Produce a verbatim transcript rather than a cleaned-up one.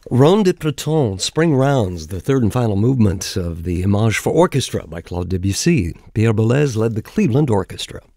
Ronde de Printemps, Spring Rounds, the third and final movement of the Image for Orchestra by Claude Debussy. Pierre Boulez led the Cleveland Orchestra.